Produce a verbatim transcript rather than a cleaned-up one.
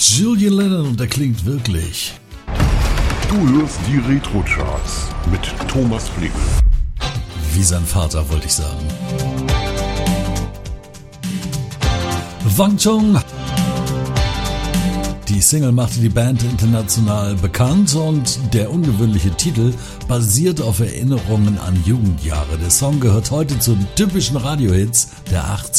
Julian Lennon und er klingt wirklich. Du hörst die Retro-Charts mit Thomas Flick. Wie sein Vater, wollte ich sagen. Wang Chung. Die Single machte die Band international bekannt und der ungewöhnliche Titel basiert auf Erinnerungen an Jugendjahre. Der Song gehört heute zu den typischen Radiohits der achtziger.